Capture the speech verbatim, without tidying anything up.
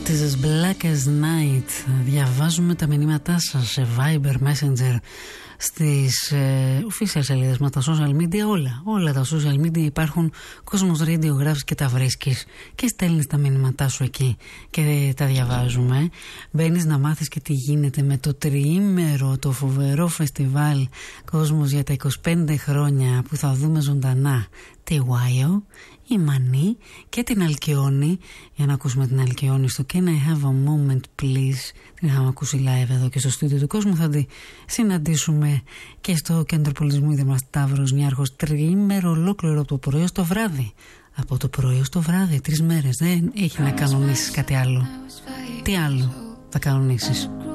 Heart is as black as night. Διαβάζουμε τα μηνύματά σας σε Viber, Messenger, στις ε, official σελίδες μας, τα social media, όλα. Όλα τα social media υπάρχουν. Κόσμος Radio γράφεις και τα βρίσκεις και στέλνεις τα μηνύματά σου εκεί και τα διαβάζουμε. Μπαίνεις να μάθεις και τι γίνεται με το τριήμερο, το φοβερό φεστιβάλ Κόσμος για τα είκοσι πέντε χρόνια που θα δούμε ζωντανά τη Wyo, η Μανή και την Αλκιόνη, για να ακούσουμε την Αλκιόνη στο Can I have a moment please. Την είχαμε ακούσει live εδώ και στο στούντιο του Κόσμου. Θα τη συναντήσουμε και στο Κέντρο Πολιτισμού Ίδρυμα Σταύρος Νιάρχος, τριήμερο ολόκληρο από το πρωί στο βράδυ. Από το πρωί στο βράδυ, τρεις μέρες. Δεν έχει να κανονίσεις κάτι άλλο. Τι άλλο θα κανονίσεις?